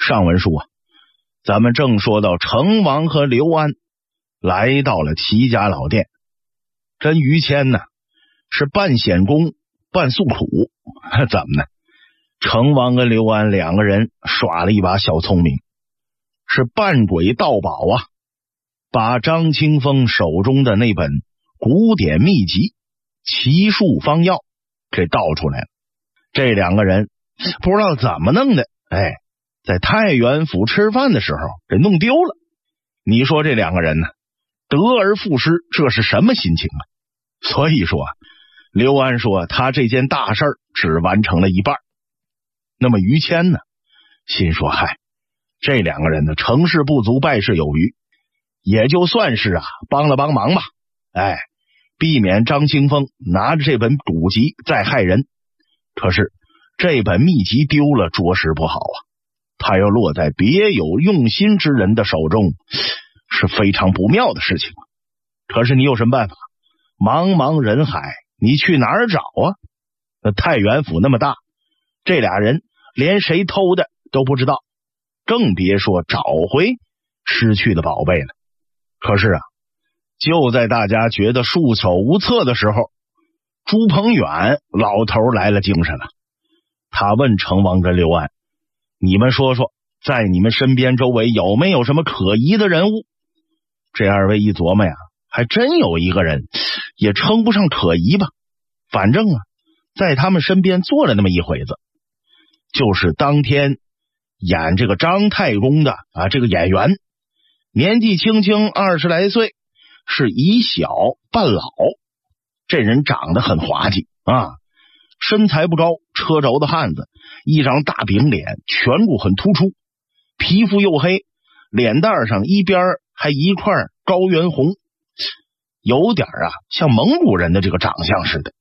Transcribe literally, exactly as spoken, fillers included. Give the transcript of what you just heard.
上文书啊，咱们正说到成王和刘安来到了齐家老店，这于谦呢是半显功半诉苦，怎么呢？成王跟刘安两个人耍了一把小聪明，是扮鬼盗宝啊，把张清风手中的那本古典秘籍奇术方药给盗出来了。这两个人不知道怎么弄的，哎，在太原府吃饭的时候给弄丢了。你说这两个人呢，得而复失，这是什么心情啊？所以说啊，刘安说他这件大事只完成了一半。那么于谦呢，心说嗨，这两个人呢成事不足败事有余，也就算是啊帮了帮忙吧，哎，避免张清风拿着这本古籍再害人。可是这本秘籍丢了，着实不好啊，他要落在别有用心之人的手中，是非常不妙的事情。可是你有什么办法？茫茫人海，你去哪儿找啊？那太原府那么大，这俩人连谁偷的都不知道，更别说找回失去的宝贝了。可是啊，就在大家觉得束手无策的时候，朱鹏远老头来了精神了。他问成王跟刘安，你们说说，在你们身边周围有没有什么可疑的人物？这二位一琢磨呀，还真有一个人，也称不上可疑吧，反正啊在他们身边坐了那么一会子，就是当天演这个张太公的啊这个演员，年纪轻轻二十来岁，是以小扮老，这人长得很滑稽啊，身材不高，车轴的汉子，一张大饼脸，颧骨很突出，皮肤黝黑，脸蛋上一边还一块高原红，有点啊像蒙古人的这个长相似的。